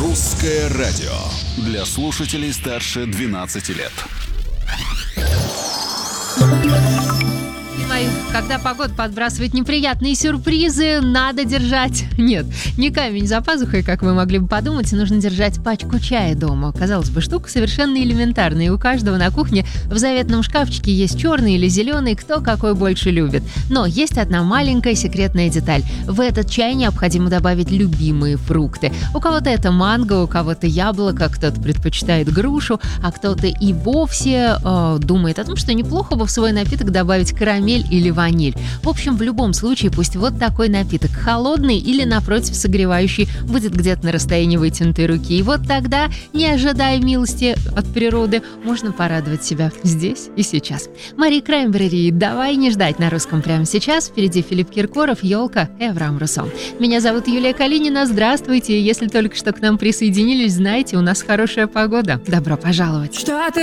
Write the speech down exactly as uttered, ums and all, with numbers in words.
Русское радио для слушателей старше двенадцати лет. Когда погода подбрасывает неприятные сюрпризы, надо держать... Нет, не камень за пазухой, как вы могли бы подумать, нужно держать пачку чая дома. Казалось бы, штука совершенно элементарная, и у каждого на кухне в заветном шкафчике есть черный или зеленый, кто какой больше любит. Но есть одна маленькая секретная деталь. В этот чай необходимо добавить любимые фрукты. У кого-то это манго, у кого-то яблоко, кто-то предпочитает грушу, а кто-то и вовсе э, думает о том, что неплохо бы в свой напиток добавить карамель или ваниль. В общем, в любом случае, пусть вот такой напиток, холодный или, напротив, согревающий, будет где-то на расстоянии вытянутой руки. И вот тогда, не ожидая милости от природы, можно порадовать себя здесь и сейчас. Мари Краймбрери, «Давай не ждать» на русском прямо сейчас. Впереди Филипп Киркоров, «Елка» и Авраам Руссо. Меня зовут Юлия Калинина. Здравствуйте. Если только что к нам присоединились, знаете, у нас хорошая погода. Добро пожаловать.